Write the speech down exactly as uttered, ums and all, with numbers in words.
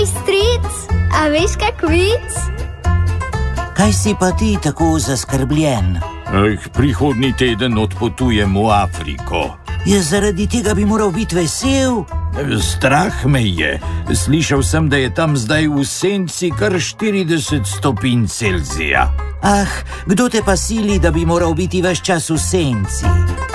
Hej, stric, a veš kak vic? Kaj si pa ti tako zaskrbljen? Eh, prihodnji teden odpotujem v Afriko. Je zaradi tega bi moral biti vesel? Strah me je. Slišal sem, da je tam zdaj v senci kar štirideset stopinj Celzija. Ah, kdo te pa sili, da bi moral biti ves čas v senci?